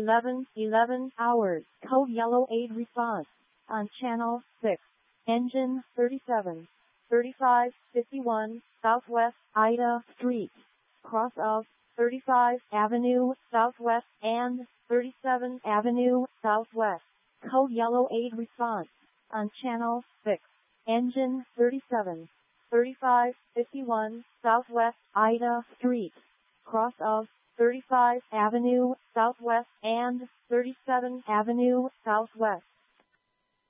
11 hours. Code yellow aid response on channel 6. Engine 37, 3551 Southwest Ida Street, cross of 35 Avenue Southwest and 37 Avenue Southwest. Code yellow aid response on channel 6. Engine 37, 3551 Southwest Ida Street, cross of 35 Avenue Southwest and 37 Avenue Southwest.